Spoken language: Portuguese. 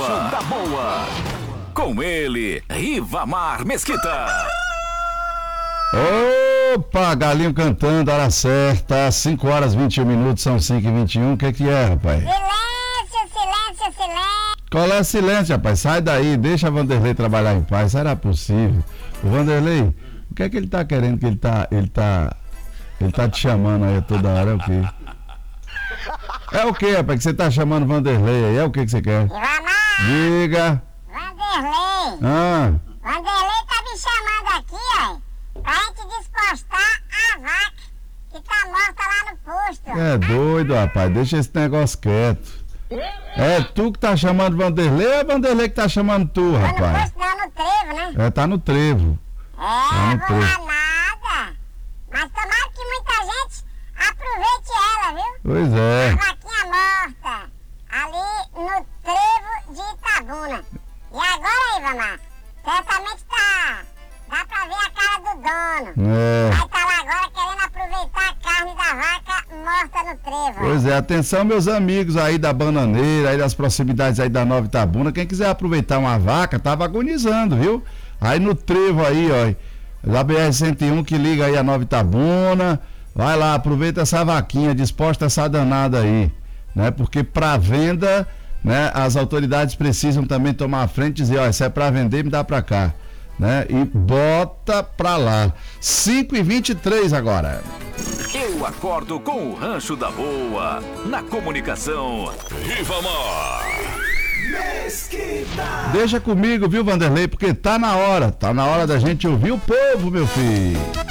da Boa. Com ele, Rivamar Mesquita. Opa, galinho cantando, hora certa, 5 horas 21 minutos, são 5h21, o que é, rapaz? Silêncio. Qual é silêncio, rapaz? Sai daí, deixa a Vanderlei trabalhar em paz, será possível? O Vanderlei, o que é que ele tá querendo que ele tá te chamando aí toda hora, é o quê? É o quê, rapaz, que você tá chamando Vanderlei aí, é o que você quer? Rivamar, Diga. Vanderlei tá me chamando aqui, ó, pra gente despostar a vaca que tá morta lá no posto. É doido, rapaz, deixa esse negócio quieto. É tu que tá chamando Vanderlei ou é Vanderlei que tá chamando tu, No rapaz? posto não, no trevo, né? Tá no trevo. Vou lá nada. Mas tomara que muita gente aproveite ela, viu? Pois é. A vaquinha morta, ali no trevo de Itabuna. E agora, Rivamar, certamente dá pra ver a cara do dono. Vai tá lá agora querendo aproveitar a carne da vaca morta no trevo. Pois é, atenção meus amigos aí da Bananeira, aí das proximidades aí da Nova Itabuna, quem quiser aproveitar uma vaca, tava agonizando, viu? Aí no trevo aí, ó, da BR-101 que liga aí a Nova Itabuna, vai lá, aproveita essa vaquinha, desposta essa danada aí, né? Porque pra venda, né, as autoridades precisam também tomar a frente e dizer, ó, isso é pra vender, me dá pra cá, né? E bota pra lá. 5h23 agora. Eu acordo com o Rancho da Boa. Na comunicação, Rivamar Mesquita. Deixa comigo, viu, Vanderlei? Porque tá na hora da gente ouvir o povo, meu filho.